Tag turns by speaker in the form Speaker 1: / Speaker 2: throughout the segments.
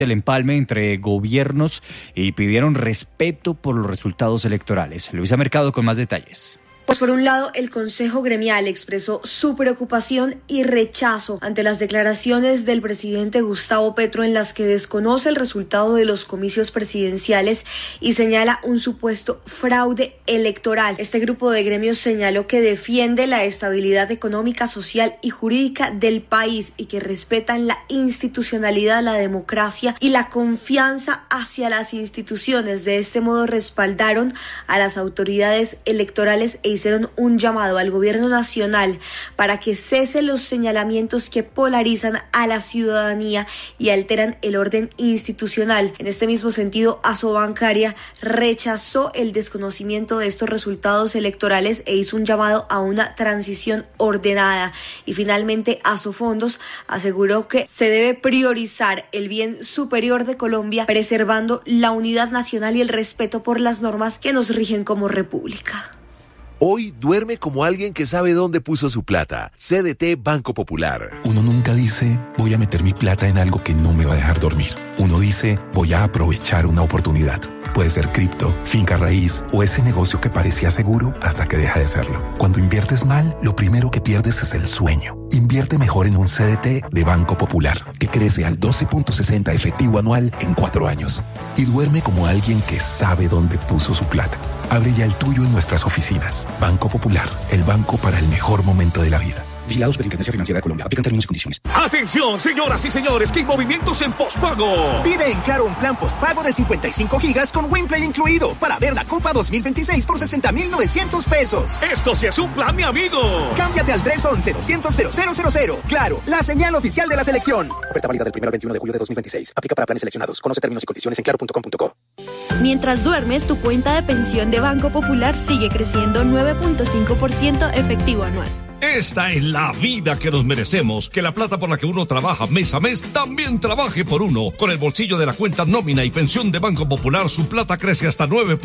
Speaker 1: el empalme entre gobiernos y pidieron respeto por los resultados electorales. Luisa Mercado con más detalles.
Speaker 2: Pues por un lado, el Consejo Gremial expresó su preocupación y rechazo ante las declaraciones del presidente Gustavo Petro en las que desconoce el resultado de los comicios presidenciales y señala un supuesto fraude electoral. Este grupo de gremios señaló que defiende la estabilidad económica, social y jurídica del país y que respetan la institucionalidad, la democracia y la confianza hacia las instituciones. De este modo respaldaron a las autoridades electorales e hicieron un llamado al gobierno nacional para que cese los señalamientos que polarizan a la ciudadanía y alteran el orden institucional. En este mismo sentido, Asobancaria rechazó el desconocimiento de estos resultados electorales e hizo un llamado a una transición ordenada. Y finalmente, Asofondos aseguró que se debe priorizar el bien superior de Colombia, preservando la unidad nacional y el respeto por las normas que nos rigen como república.
Speaker 3: Hoy duerme como alguien que sabe dónde puso su plata. CDT Banco Popular.
Speaker 4: Uno nunca dice, voy a meter mi plata en algo que no me va a dejar dormir. Uno dice, voy a aprovechar una oportunidad. Puede ser cripto, finca raíz o ese negocio que parecía seguro hasta que deja de serlo. Cuando inviertes mal, lo primero que pierdes es el sueño. Invierte mejor en un CDT de Banco Popular, que crece al 12.60 efectivo anual en 4 años. Y duerme como alguien que sabe dónde puso su plata. Abre ya el tuyo en nuestras oficinas. Banco Popular, el banco para el mejor momento de la vida.
Speaker 5: Vigilado Superintendencia Financiera de Colombia. Aplican términos y condiciones.
Speaker 6: ¡Atención, señoras y señores! ¡Que hay movimientos en postpago!
Speaker 7: Pide en Claro un plan postpago de 55 gigas con WinPlay incluido para ver la Copa 2026 por 60,900 pesos.
Speaker 6: ¡Esto sí es un plan, mi amigo!
Speaker 7: Cámbiate al 311-200-0000. Claro, la señal oficial de la selección.
Speaker 5: Oferta válida del 1 al 21 de julio de 2026. Aplica para planes seleccionados. Conoce términos y condiciones en claro.com.co.
Speaker 8: Mientras duermes, tu cuenta de pensión de Banco Popular sigue creciendo 9.5% efectivo anual.
Speaker 6: Esta es la vida que nos merecemos. Que la plata por la que uno trabaja mes a mes también trabaje por uno. Con el bolsillo de la cuenta nómina y pensión de Banco Popular, su plata crece hasta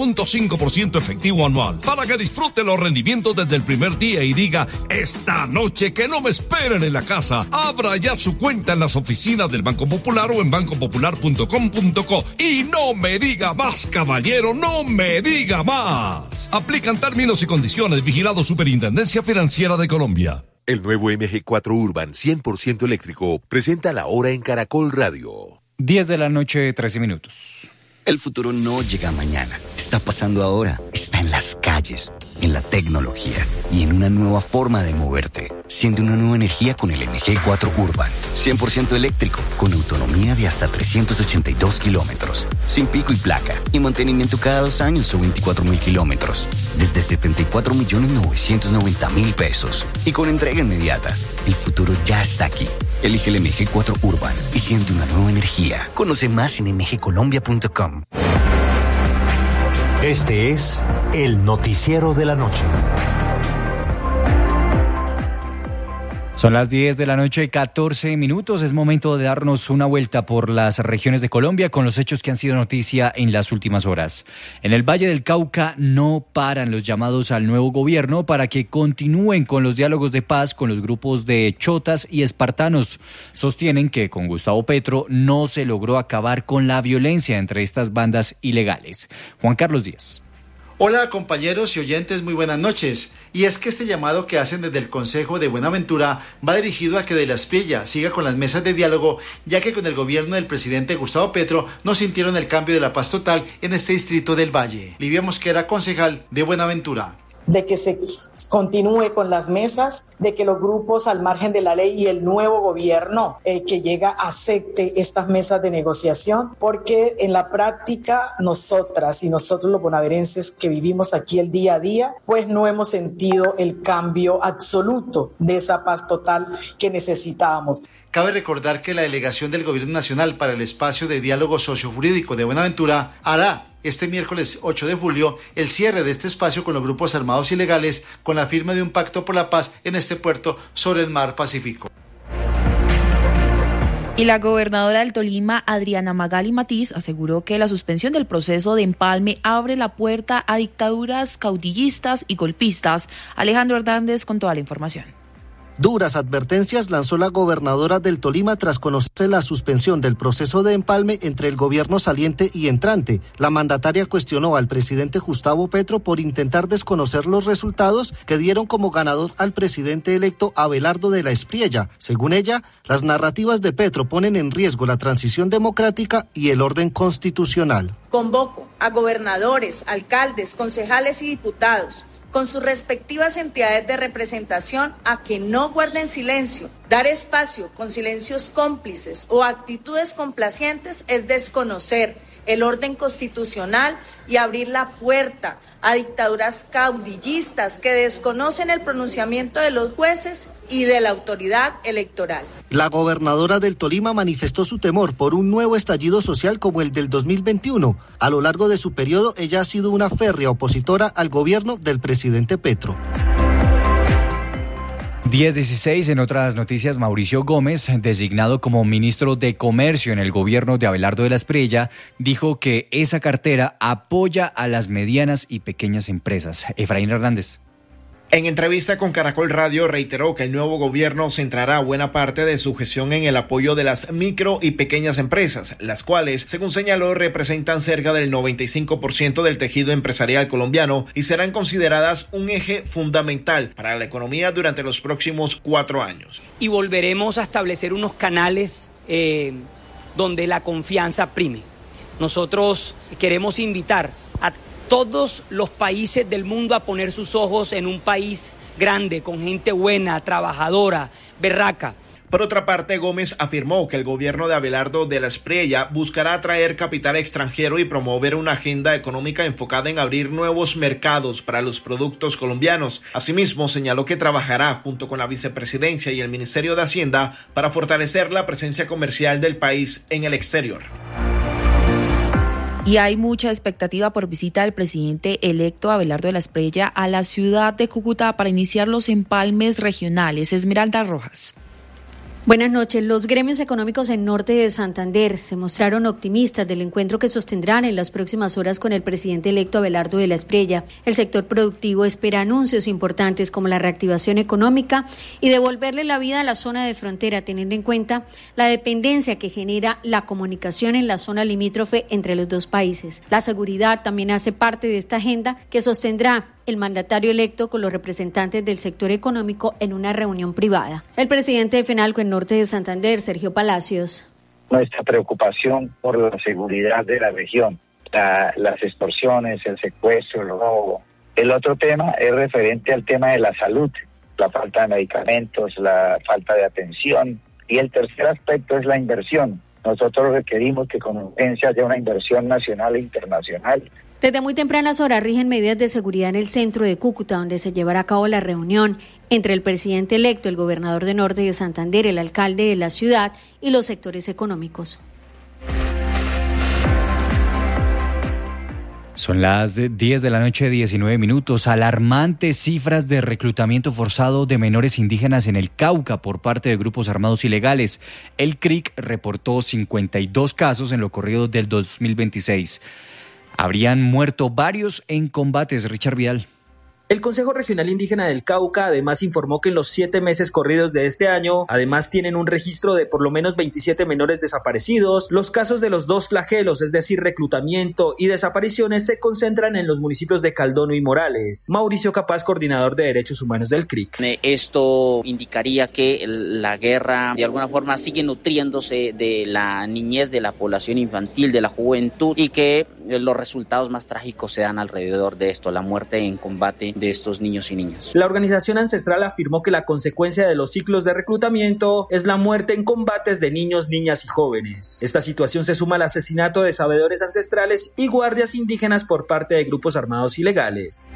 Speaker 6: 9.5% efectivo anual. Para que disfrute los rendimientos desde el primer día y diga, esta noche que no me esperen en la casa. Abra ya su cuenta en las oficinas del Banco Popular o en bancopopular.com.co. Y no me diga más, caballero, no me diga más. Aplican términos y condiciones. Vigilado Superintendencia Financiera de Colombia.
Speaker 3: El nuevo MG4 Urban 100% eléctrico presenta la hora en Caracol Radio.
Speaker 1: 10 de la noche, 13 minutos.
Speaker 9: El futuro no llega mañana. Está pasando ahora. Está en las calles, en la tecnología y en una nueva forma de moverte. Siente una nueva energía con el MG4 Urban. 100% eléctrico, con autonomía de hasta 382 kilómetros. Sin pico y placa. Y mantenimiento cada 2 años o 24,000 kilómetros. Desde 74,990,000 pesos. Y con entrega inmediata. El futuro ya está aquí. Elige el MG4 Urban y siente una nueva energía. Conoce más en mgcolombia.com.
Speaker 10: Este es el noticiero de la noche.
Speaker 1: Son las 10 de la noche, 14 minutos. Es momento de darnos una vuelta por las regiones de Colombia con los hechos que han sido noticia en las últimas horas. En el Valle del Cauca no paran los llamados al nuevo gobierno para que continúen con los diálogos de paz con los grupos de chotas y espartanos. Sostienen que con Gustavo Petro no se logró acabar con la violencia entre estas bandas ilegales. Juan Carlos Díaz.
Speaker 11: Hola compañeros y oyentes, muy buenas noches. Y es que este llamado que hacen desde el Consejo de Buenaventura va dirigido a que De la Espriella siga con las mesas de diálogo, ya que con el gobierno del presidente Gustavo Petro no sintieron el cambio de la paz total en este distrito del Valle. Livia Mosquera, concejal de Buenaventura.
Speaker 12: De que se continúe con las mesas, de que los grupos al margen de la ley y el nuevo gobierno que llega acepte estas mesas de negociación, porque en la práctica nosotras y nosotros los bonaverenses que vivimos aquí el día a día, pues no hemos sentido el cambio absoluto de esa paz total que necesitábamos.
Speaker 11: Cabe recordar que la delegación del Gobierno Nacional para el Espacio de Diálogo Sociojurídico de Buenaventura hará este miércoles 8 de julio el cierre de este espacio con los grupos armados ilegales con la firma de un pacto por la paz en este puerto sobre el mar Pacífico.
Speaker 13: Y la gobernadora del Tolima, Adriana Magali Matiz, aseguró que la suspensión del proceso de empalme abre la puerta a dictaduras caudillistas y golpistas. Alejandro Hernández con toda la información.
Speaker 14: Duras advertencias lanzó la gobernadora del Tolima tras conocerse la suspensión del proceso de empalme entre el gobierno saliente y entrante. La mandataria cuestionó al presidente Gustavo Petro por intentar desconocer los resultados que dieron como ganador al presidente electo Abelardo de la Espriella. Según ella, las narrativas de Petro ponen en riesgo la transición democrática y el orden constitucional.
Speaker 15: Convoco a gobernadores, alcaldes, concejales y diputados con sus respectivas entidades de representación a que no guarden silencio. Dar espacio con silencios cómplices o actitudes complacientes es desconocer el orden constitucional y abrir la puerta a dictaduras caudillistas que desconocen el pronunciamiento de los jueces y de la autoridad electoral.
Speaker 14: La gobernadora del Tolima manifestó su temor por un nuevo estallido social como el del 2021. A lo largo de su periodo, ella ha sido una férrea opositora al gobierno del presidente Petro.
Speaker 1: 10:16 en otras noticias, Mauricio Gómez, designado como ministro de Comercio en el gobierno de Abelardo de la Espriella, dijo que esa cartera apoya a las medianas y pequeñas empresas. Efraín Hernández.
Speaker 16: En entrevista con Caracol Radio reiteró que el nuevo gobierno centrará buena parte de su gestión en el apoyo de las micro y pequeñas empresas, las cuales, según señaló, representan cerca del 95% del tejido empresarial colombiano y serán consideradas un eje fundamental para la economía durante los próximos 4 años.
Speaker 17: Y volveremos a establecer unos canales donde la confianza prime. Nosotros queremos invitar a todos los países del mundo a poner sus ojos en un país grande, con gente buena, trabajadora, berraca.
Speaker 16: Por otra parte, Gómez afirmó que el gobierno de Abelardo de la Espriella buscará atraer capital extranjero y promover una agenda económica enfocada en abrir nuevos mercados para los productos colombianos. Asimismo, señaló que trabajará junto con la vicepresidencia y el Ministerio de Hacienda para fortalecer la presencia comercial del país en el exterior.
Speaker 13: Y hay mucha expectativa por visita del presidente electo Abelardo de la Espriella a la ciudad de Cúcuta para iniciar los empalmes regionales. Esmeralda Rojas.
Speaker 18: Buenas noches. Los gremios económicos en Norte de Santander se mostraron optimistas del encuentro que sostendrán en las próximas horas con el presidente electo Abelardo de la Espriella. El sector productivo espera anuncios importantes como la reactivación económica y devolverle la vida a la zona de frontera, teniendo en cuenta la dependencia que genera la comunicación en la zona limítrofe entre los dos países. La seguridad también hace parte de esta agenda que sostendrá el mandatario electo con los representantes del sector económico en una reunión privada. El presidente de FENALCO en Norte de Santander, Sergio Palacios.
Speaker 19: Nuestra preocupación por la seguridad de la región, las extorsiones, el secuestro, el robo. El otro tema es referente al tema de la salud, la falta de medicamentos, la falta de atención. Y el tercer aspecto es la inversión. Nosotros requerimos que con urgencia haya una inversión nacional e internacional.
Speaker 18: Desde muy tempranas horas rigen medidas de seguridad en el centro de Cúcuta, donde se llevará a cabo la reunión entre el presidente electo, el gobernador de Norte de Santander, el alcalde de la ciudad y los sectores económicos.
Speaker 1: Son las 10 de la noche, 19 minutos. Alarmantes cifras de reclutamiento forzado de menores indígenas en el Cauca por parte de grupos armados ilegales. El CRIC reportó 52 casos en lo corrido del 2026. Habrían muerto varios en combates. Richard Vidal.
Speaker 20: El Consejo Regional Indígena del Cauca además informó que en los 7 meses corridos de este año, además tienen un registro de por lo menos 27 menores desaparecidos. Los casos de los dos flagelos, es decir, reclutamiento y desapariciones, se concentran en los municipios de Caldono y Morales. Mauricio Capaz, coordinador de Derechos Humanos del CRIC.
Speaker 21: Esto indicaría que la guerra de alguna forma sigue nutriéndose de la niñez, de la población infantil, de la juventud, y que los resultados más trágicos se dan alrededor de esto, la muerte en combate de estos niños y niñas.
Speaker 20: La organización ancestral afirmó que la consecuencia de los ciclos de reclutamiento es la muerte en combates de niños, niñas y jóvenes. Esta situación se suma al asesinato de sabedores ancestrales y guardias indígenas por parte de grupos armados ilegales.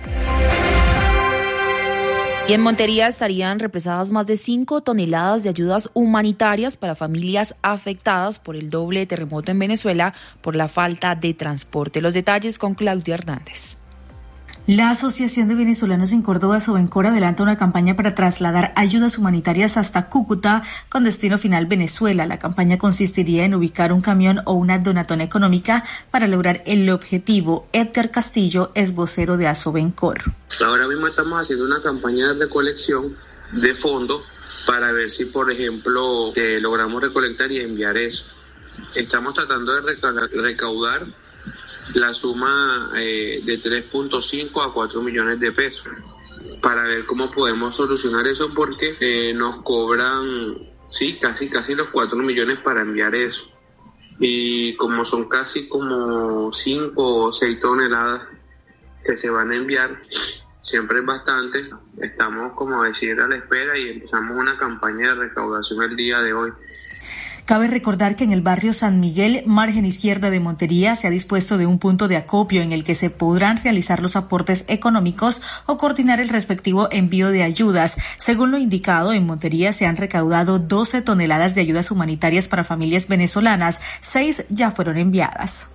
Speaker 13: Y en Montería estarían represadas más de 5 toneladas de ayudas humanitarias para familias afectadas por el doble terremoto en Venezuela por la falta de transporte. Los detalles con Claudia Hernández.
Speaker 22: La Asociación de Venezolanos en Córdoba, Asobencor, adelanta una campaña para trasladar ayudas humanitarias hasta Cúcuta con destino final Venezuela. La campaña consistiría en ubicar un camión o una donatona económica para lograr el objetivo. Edgar Castillo es vocero de Asobencor.
Speaker 23: Ahora mismo estamos haciendo una campaña de recolección de fondos
Speaker 2: para ver si, por ejemplo, logramos recolectar y enviar eso. Estamos tratando de recaudar la suma de 3.5 a 4 millones de pesos para ver cómo podemos solucionar eso, porque nos cobran casi los 4 millones para enviar eso. Y como son casi como 5 o 6 toneladas que se van a enviar, siempre es bastante. Estamos, como decir, a la espera y empezamos una campaña de recaudación el día de hoy.
Speaker 22: Cabe recordar que en el barrio San Miguel, margen izquierda de Montería, se ha dispuesto de un punto de acopio en el que se podrán realizar los aportes económicos o coordinar el respectivo envío de ayudas. Según lo indicado, en Montería se han recaudado 12 toneladas de ayudas humanitarias para familias venezolanas. 6 ya fueron enviadas.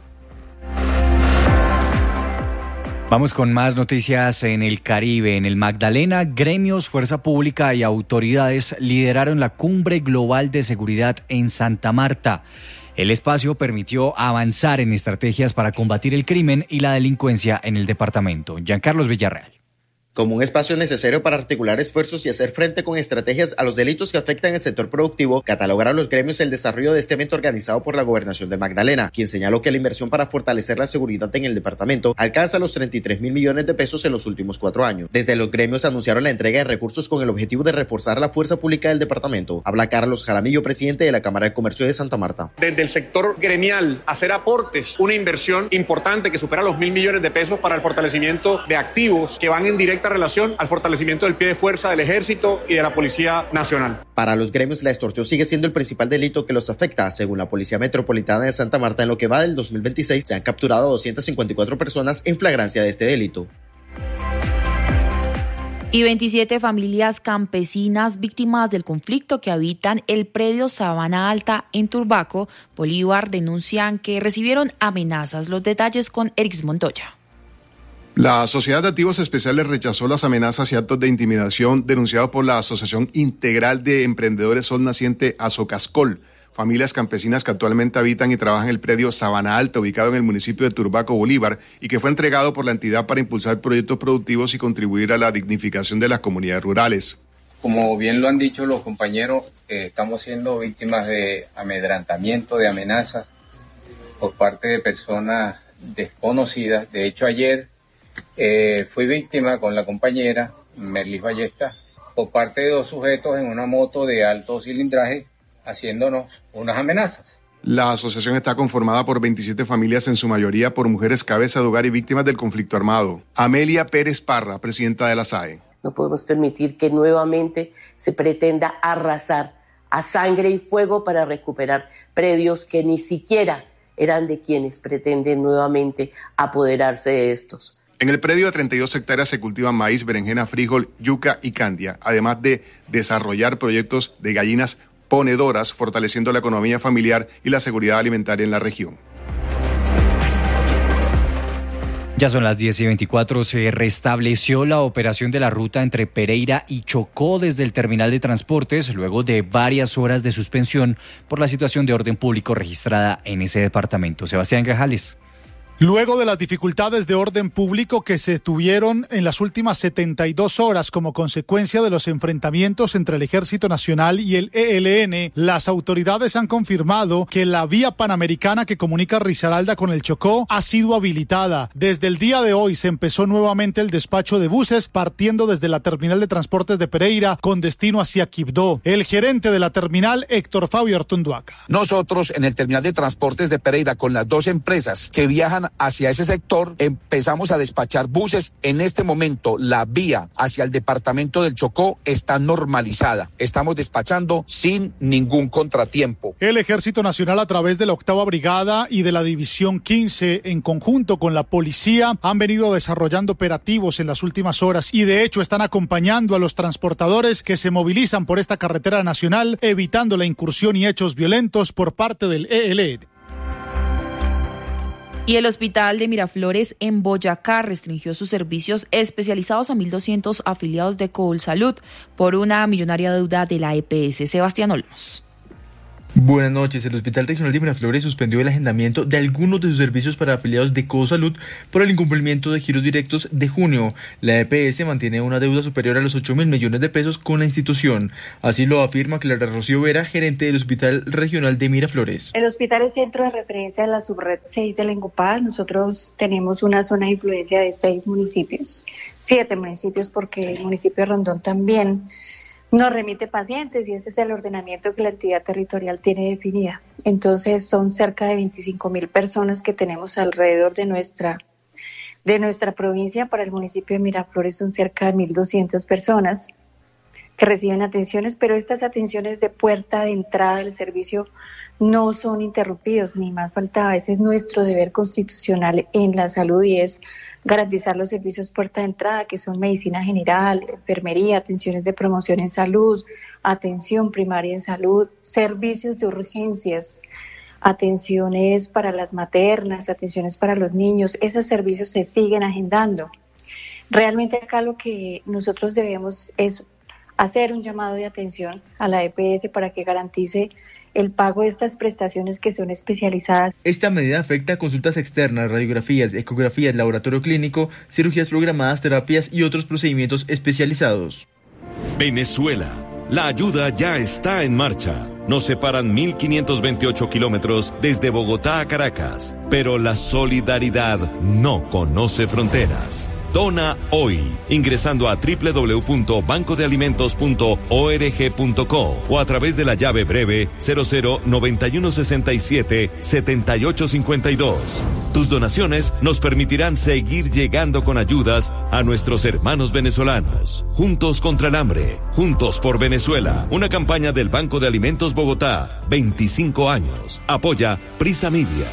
Speaker 1: Vamos con más noticias en el Caribe. En el Magdalena, gremios, fuerza pública y autoridades lideraron la Cumbre Global de Seguridad en Santa Marta. El espacio permitió avanzar en estrategias para combatir el crimen y la delincuencia en el departamento. Giancarlos Villarreal.
Speaker 4: Como un espacio necesario para articular esfuerzos y hacer frente con estrategias a los delitos que afectan el sector productivo, catalogaron los gremios el desarrollo de este evento organizado por la Gobernación de Magdalena, quien señaló que la inversión para fortalecer la seguridad en el departamento alcanza los 33.000 millones de pesos en los últimos 4 años. Desde los gremios anunciaron la entrega de recursos con el objetivo de reforzar la fuerza pública del departamento. Habla Carlos Jaramillo, presidente de la Cámara de Comercio de Santa Marta.
Speaker 23: Desde el sector gremial, hacer aportes, una inversión importante que supera los 1.000 millones de pesos para el fortalecimiento de activos que van en directa relación al fortalecimiento del pie de fuerza del Ejército y de la Policía Nacional.
Speaker 4: Para los gremios, la extorsión sigue siendo el principal delito que los afecta. Según la Policía Metropolitana de Santa Marta, en lo que va del 2026 se han capturado 254 personas en flagrancia de este delito.
Speaker 13: Y 27 familias campesinas víctimas del conflicto que habitan el predio Sabana Alta en Turbaco, Bolívar, denuncian que recibieron amenazas. Los detalles con Erix Montoya.
Speaker 24: La Sociedad de Activos Especiales rechazó las amenazas y actos de intimidación denunciados por la Asociación Integral de Emprendedores Sol Naciente Azocascol, familias campesinas que actualmente habitan y trabajan en el predio Sabana Alta, ubicado en el municipio de Turbaco, Bolívar, y que fue entregado por la entidad para impulsar proyectos productivos y contribuir a la dignificación de las comunidades rurales.
Speaker 25: Como bien lo han dicho los compañeros, estamos siendo víctimas de amedrentamiento, de amenazas por parte de personas desconocidas. De hecho, ayer fui víctima con la compañera Merlis Ballesta por parte de 2 sujetos en una moto de alto cilindraje haciéndonos unas amenazas.
Speaker 24: La asociación está conformada por 27 familias, en su mayoría por mujeres cabeza de hogar y víctimas del conflicto armado. Amelia Pérez Parra, presidenta de la SAE.
Speaker 26: No podemos permitir que nuevamente se pretenda arrasar a sangre y fuego para recuperar predios que ni siquiera eran de quienes pretenden nuevamente apoderarse de estos.
Speaker 24: En el predio de 32 hectáreas se cultivan maíz, berenjena, frijol, yuca y candia, además de desarrollar proyectos de gallinas ponedoras, fortaleciendo la economía familiar y la seguridad alimentaria en la región.
Speaker 1: Ya son las 10:24, se restableció la operación de la ruta entre Pereira y Chocó desde el terminal de transportes, luego de varias horas de suspensión por la situación de orden público registrada en ese departamento. Sebastián Grajales.
Speaker 27: Luego de las dificultades de orden público que se tuvieron en las últimas 72 horas como consecuencia de los enfrentamientos entre el Ejército Nacional y el ELN, las autoridades han confirmado que la vía panamericana que comunica Risaralda con el Chocó ha sido habilitada. Desde el día de hoy se empezó nuevamente el despacho de buses partiendo desde la terminal de transportes de Pereira con destino hacia Quibdó. El gerente de la terminal, Héctor Fabio Artunduaca.
Speaker 28: Nosotros en el terminal de transportes de Pereira, con las 2 empresas que viajan hacia ese sector, empezamos a despachar buses. En este momento la vía hacia el departamento del Chocó está normalizada. Estamos despachando sin ningún contratiempo.
Speaker 27: El Ejército Nacional, a través de la 8ª Brigada y de la División 15, en conjunto con la policía, han venido desarrollando operativos en las últimas horas y de hecho están acompañando a los transportadores que se movilizan por esta carretera nacional, evitando la incursión y hechos violentos por parte del ELN.
Speaker 13: Y el hospital de Miraflores en Boyacá restringió sus servicios especializados a 1.200 afiliados de Colsalud por una millonaria deuda de la EPS. Sebastián Olmos.
Speaker 3: Buenas noches. El Hospital Regional de Miraflores suspendió el agendamiento de algunos de sus servicios para afiliados de Cosalud por el incumplimiento de giros directos de junio. La EPS mantiene una deuda superior a los 8.000 millones de pesos con la institución. Así lo afirma Clara Rocío Vera, gerente del Hospital Regional de Miraflores.
Speaker 5: El hospital es centro de referencia de la subred 6 de la Engopal. Nosotros tenemos una zona de influencia de 6 municipios, 7 municipios, porque el municipio de Rondón también nos remite pacientes y ese es el ordenamiento que la entidad territorial tiene definida. Entonces son cerca de 25.000 personas que tenemos alrededor de nuestra provincia. Para el municipio de Miraflores son cerca de 1.200 personas que reciben atenciones, pero estas atenciones de puerta de entrada del servicio no son interrumpidos, ni más faltaba. Ese es nuestro deber constitucional en la salud y es garantizar los servicios puerta de entrada, que son medicina general, enfermería, atenciones de promoción en salud, atención primaria en salud, servicios de urgencias, atenciones para las maternas, atenciones para los niños. Esos servicios se siguen agendando. Realmente acá lo que nosotros debemos es hacer un llamado de atención a la EPS para que garantice el pago de estas prestaciones que son especializadas.
Speaker 3: Esta medida afecta a consultas externas, radiografías, ecografías, laboratorio clínico, cirugías programadas, terapias y otros procedimientos especializados.
Speaker 6: Venezuela. La ayuda ya está en marcha. Nos separan 1.528 kilómetros desde Bogotá a Caracas, pero la solidaridad no conoce fronteras. Dona hoy, ingresando a www.bancodealimentos.org.co o a través de la llave breve 0091677852. Tus donaciones nos permitirán seguir llegando con ayudas a nuestros hermanos venezolanos. Juntos contra el hambre, juntos por Venezuela. Una campaña del Banco de Alimentos Bogotá, 25 años. Apoya Prisa Media.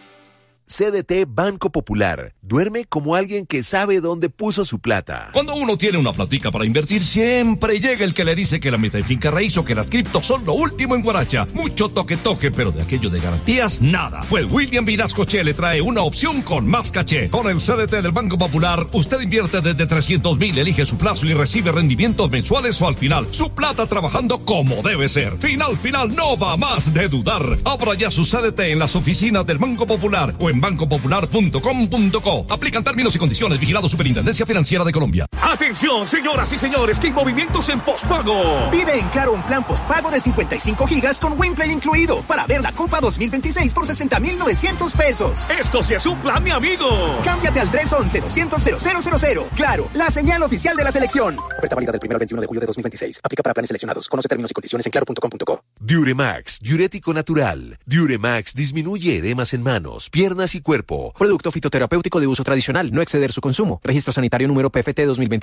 Speaker 7: CDT Banco Popular. Duerme como alguien que sabe dónde puso su plata.
Speaker 8: Cuando uno tiene una platica para invertir, siempre llega el que le dice que la meta de finca raíz o que las criptos son lo último en guaracha. Mucho toque, pero de aquello de garantías, nada. Pues William Vinascoche le trae una opción con más caché. Con el CDT del Banco Popular, usted invierte desde 300.000, elige su plazo y recibe rendimientos mensuales o al final. Su plata trabajando como debe ser. Final, no va más de dudar. Abra ya su CDT en las oficinas del Banco Popular o en bancopopular.com.co. Aplican términos y condiciones. Vigilado Superintendencia Financiera de Colombia.
Speaker 9: Atención, señoras y señores, que hay movimientos en postpago.
Speaker 10: Pide en Claro un plan postpago de 55 gigas con WinPlay incluido para ver la Copa 2026 por 60.900 pesos.
Speaker 9: Esto sí es un plan, mi amigo.
Speaker 10: Cámbiate al 311-200-0000. Claro, la señal oficial de la selección. Oferta válida del 1 al 21 de julio de 2026. Aplica para planes seleccionados. Conoce términos y condiciones en claro.com.co.
Speaker 7: Diuremax, diurético natural. Diuremax disminuye edemas en manos, piernas y cuerpo.
Speaker 12: Producto fitoterapéutico de uso tradicional, no exceder su consumo. Registro sanitario número PFT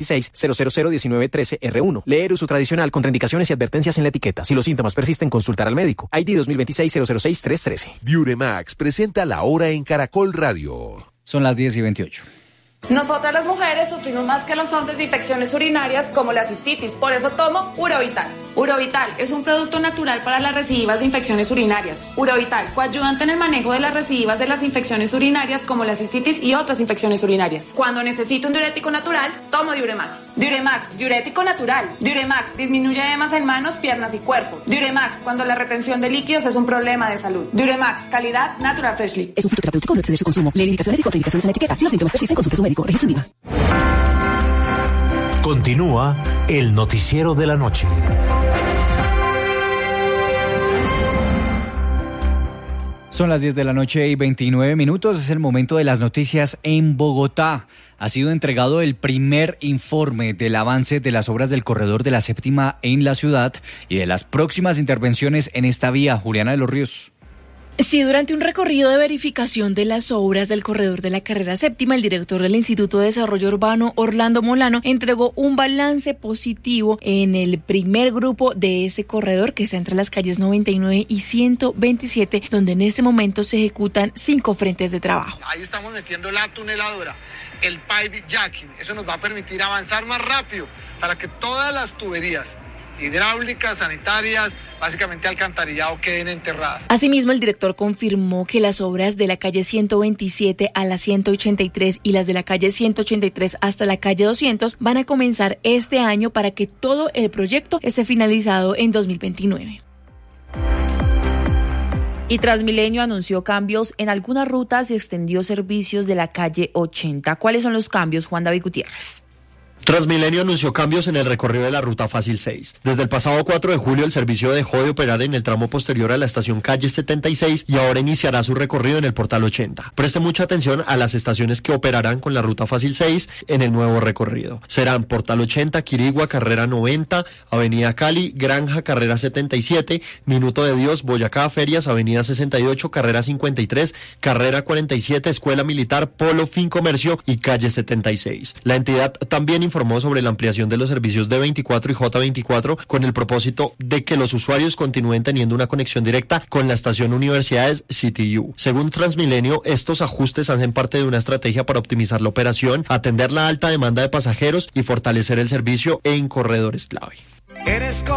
Speaker 12: 2026-0001913R1. Leer uso tradicional, contraindicaciones y advertencias en la etiqueta. Si los síntomas persisten, consultar al médico. ID 2026-006-313.
Speaker 7: Diuremax presenta La Hora en Caracol Radio.
Speaker 1: Son las 10:28.
Speaker 29: Nosotras las mujeres sufrimos más que los hombres de infecciones urinarias como la cistitis, por eso tomo Urovital. Urovital es un producto natural para las recidivas de infecciones urinarias. Urovital, coayudante en el manejo de las recidivas de las infecciones urinarias como la cistitis y otras infecciones urinarias. Cuando necesito un diurético natural, tomo Diuremax. Diuremax, diurético natural. Diuremax, disminuye edemas en manos, piernas y cuerpo. Diuremax, cuando la retención de líquidos es un problema de salud. Diuremax, calidad Natural Freshly.
Speaker 30: Es un fitoterapéutico, no exceder su consumo. Lee indicaciones y contraindicaciones en la etiqueta. Si los síntomas persisten, consulte a su médico. Registro INVIMA.
Speaker 31: Continúa el noticiero de la noche.
Speaker 1: Son las 10 de la noche y 29 minutos. Es el momento de las noticias en Bogotá. Ha sido entregado el primer informe del avance de las obras del corredor de la séptima en la ciudad y de las próximas intervenciones en esta vía. Juliana de los Ríos.
Speaker 32: Sí, durante un recorrido de verificación de las obras del corredor de la carrera séptima, el director del Instituto de Desarrollo Urbano, Orlando Molano, entregó un balance positivo en el primer grupo de ese corredor que está entre las calles 99 y 127, donde en este momento se ejecutan 5 frentes de trabajo.
Speaker 33: Ahí estamos metiendo la tuneladora, el pipe jacking. Eso nos va a permitir avanzar más rápido para que todas las tuberías hidráulicas, sanitarias, básicamente alcantarillado, queden enterradas.
Speaker 32: Asimismo, el director confirmó que las obras de la calle 127 a la 183 y las de la calle 183 hasta la calle 200 van a comenzar este año para que todo el proyecto esté finalizado en 2029.
Speaker 13: Y Transmilenio anunció cambios en algunas rutas y extendió servicios de la calle 80. ¿Cuáles son los cambios, Juan David Gutiérrez?
Speaker 2: Transmilenio anunció cambios en el recorrido de la ruta Fácil 6. Desde el pasado 4 de julio el servicio dejó de operar en el tramo posterior a la estación calle 76 y ahora iniciará su recorrido en el portal 80. Preste mucha atención a las estaciones que operarán con la ruta Fácil 6 en el nuevo recorrido. Serán portal 80, Quirigua, carrera 90, avenida Cali, Granja, carrera 77, Minuto de Dios, Boyacá, Ferias, avenida 68, carrera 53, carrera 47, Escuela Militar, Polo, Fincomercio y calle 76. La entidad también informó sobre la ampliación de los servicios D24 y J24 con el propósito de que los usuarios continúen teniendo una conexión directa con la estación Universidades CTU. Según Transmilenio, estos ajustes hacen parte de una estrategia para optimizar la operación, atender la alta demanda de pasajeros y fortalecer el servicio en corredores clave.